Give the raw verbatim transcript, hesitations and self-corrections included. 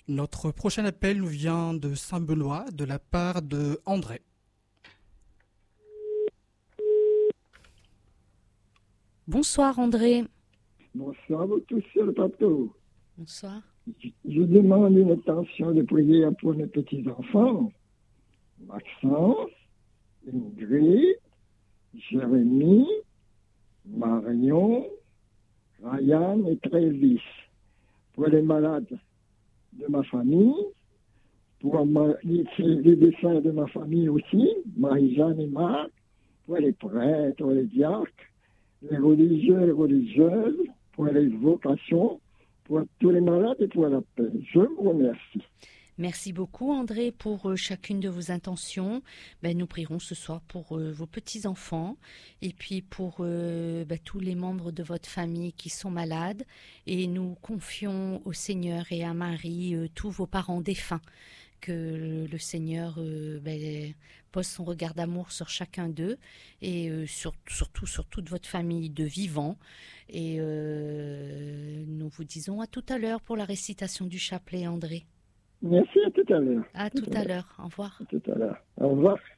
Notre prochain appel nous vient de Saint-Benoît, de la part de André. Bonsoir André. Bonsoir à vous tous sur le plateau. Bonsoir. Je, je demande une attention de prière pour mes petits-enfants. Maxence, Ingrid, Jérémy, Marion, Ryan et Travis. Pour les malades de ma famille, pour ma, les, les défunts de ma famille aussi, Marie-Jeanne et Marc, pour les prêtres, les diacres, les religieux et les religieuses, pour les vocations, pour tous les malades et pour la paix. Je vous remercie. Merci beaucoup André pour euh, chacune de vos intentions. Ben, nous prierons ce soir pour euh, vos petits-enfants et puis pour euh, ben, tous les membres de votre famille qui sont malades. Et nous confions au Seigneur et à Marie euh, tous vos parents défunts. Que le, le Seigneur euh, ben, pose son regard d'amour sur chacun d'eux et euh, sur, surtout sur toute votre famille de vivants. Et euh, nous vous disons à tout à l'heure pour la récitation du chapelet, André. Merci, à tout à l'heure. À tout à l'heure. Au revoir. À tout à l'heure. Au revoir.